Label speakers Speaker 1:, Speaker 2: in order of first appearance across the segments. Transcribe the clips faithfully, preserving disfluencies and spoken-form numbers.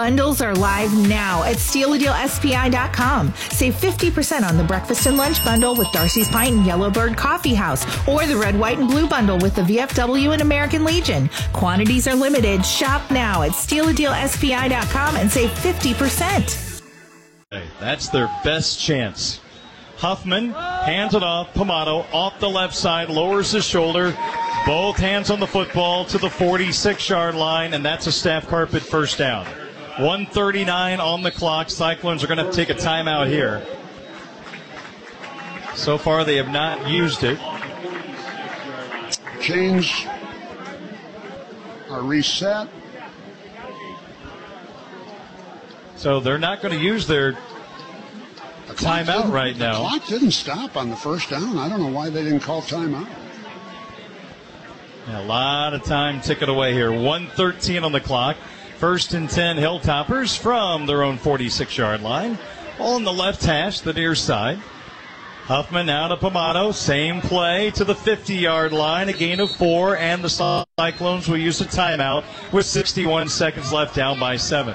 Speaker 1: Bundles are live now at steal a deal S P I dot com. Save fifty percent on the breakfast and lunch bundle with Darcy's Pint and Yellowbird Coffee House, or the red, white, and blue bundle with the V F W and American Legion. Quantities are limited. Shop now at steal a deal S P I dot com and save fifty percent.
Speaker 2: Hey, that's their best chance. Huffman hands it off. Pamato off the left side, lowers his shoulder. Both hands on the football to the forty-six-yard line, and that's a Staff Carpet first down. one thirty-nine on the clock. Cyclones are going to have to take a timeout here. So far, they have not used it.
Speaker 3: Chains are reset.
Speaker 2: So they're not going to use their timeout right now.
Speaker 3: The clock didn't stop on the first down. I don't know why they didn't call timeout.
Speaker 2: Yeah, a lot of time ticking away here. one thirteen on the clock. First and ten, Hilltoppers from their own forty-six-yard line. All on the left hash, the near side. Huffman now to Pamato. Same play to the fifty-yard line. A gain of four, and the Cyclones will use a timeout with sixty-one seconds left, down by seven.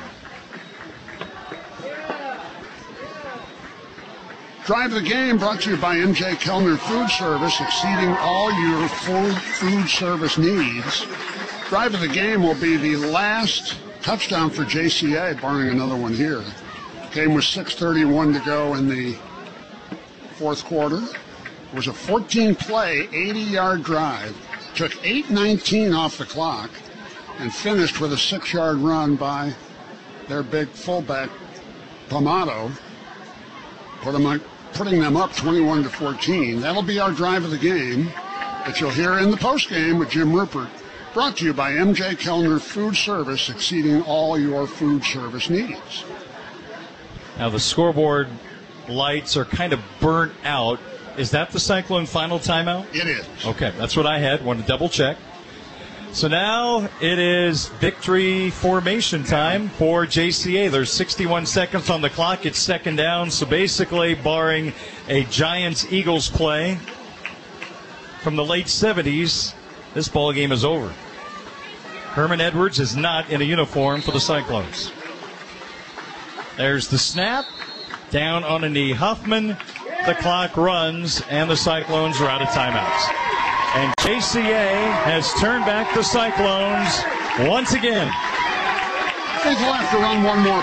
Speaker 3: Drive of the game brought to you by M J Kellner Food Service, exceeding all your full food service needs. Drive of the game will be the last touchdown for J C A, barring another one here. Game was six thirty-one to go in the fourth quarter. It was a fourteen-play, eighty-yard drive. Took eight nineteen off the clock and finished with a six-yard run by their big fullback, Pamato, put them, putting them up twenty-one to fourteen. That'll be our drive of the game that you'll hear in the postgame with Jim Rupert. Brought to you by M J Kellner Food Service, exceeding all your food service needs.
Speaker 2: Now the scoreboard lights are kind of burnt out. Is that the Cyclone final timeout?
Speaker 3: It is.
Speaker 2: Okay, that's what I had. Want to double check. So now it is victory formation time for J C A. There's sixty-one seconds on the clock. It's second down. So basically, barring a Giants-Eagles play from the late seventies, this ball game is over. Herman Edwards is not in a uniform for the Cyclones. There's the snap. Down on a knee. Huffman. The clock runs, and the Cyclones are out of timeouts. And J C A has turned back the Cyclones once again.
Speaker 3: I think we'll have to run one more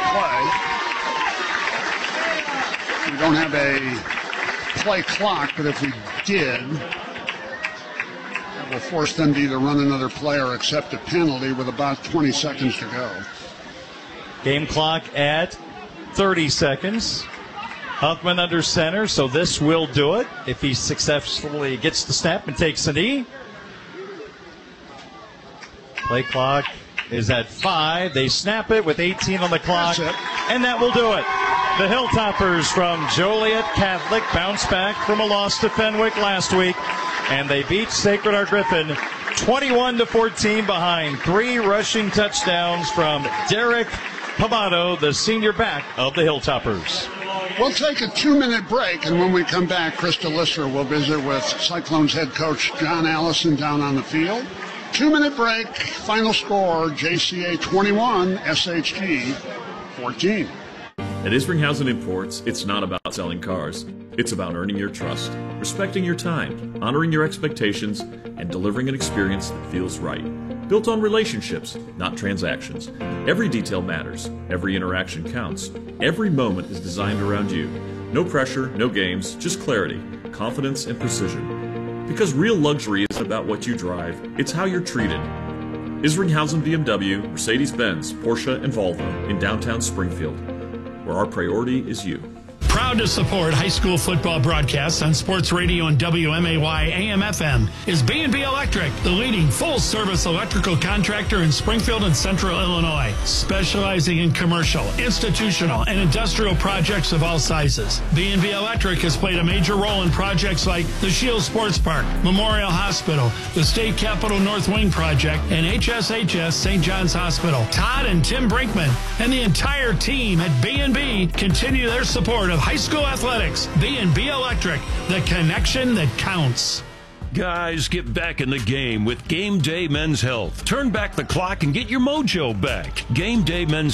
Speaker 3: play. We don't have a play clock, but if we did, will force them to either run another play or accept a penalty with about twenty seconds to go.
Speaker 2: Game clock at thirty seconds. Huffman under center, so this will do it if he successfully gets the snap and takes a knee. Play clock is at five. They snap it with eighteen on the clock, and that will do it. The Hilltoppers from Joliet Catholic bounce back from a loss to Fenwick last week, and they beat Sacred Heart Griffin twenty-one to fourteen behind three rushing touchdowns from Derek Pamato, the senior back of the Hilltoppers.
Speaker 3: We'll take a two-minute break, and when we come back, Krista Lisser will visit with Cyclones head coach John Allison down on the field. Two-minute break, final score, J C A twenty-one, S H G fourteen.
Speaker 4: At Isringhausen Imports, it's not about selling cars. It's about earning your trust, respecting your time, honoring your expectations, and delivering an experience that feels right. Built on relationships, not transactions. Every detail matters. Every interaction counts. Every moment is designed around you. No pressure, no games, just clarity, confidence, and precision. Because real luxury isn't about what you drive, it's how you're treated. Isringhausen B M W, Mercedes-Benz, Porsche, and Volvo in downtown Springfield, where our priority is you.
Speaker 5: Proud to support high school football broadcasts on Sports Radio and W M A Y A M F M is B and B Electric, the leading full-service electrical contractor in Springfield and Central Illinois, specializing in commercial, institutional, and industrial projects of all sizes. B and B Electric has played a major role in projects like the Shield Sports Park, Memorial Hospital, the State Capitol North Wing Project, and H S H S Saint John's Hospital. Todd and Tim Brinkman and the entire team at B and B continue their support of high school athletics. B and B Electric, the connection that counts.
Speaker 6: Guys, get back in the game with Game Day Men's Health. Turn back the clock and get your mojo back. Game Day Men's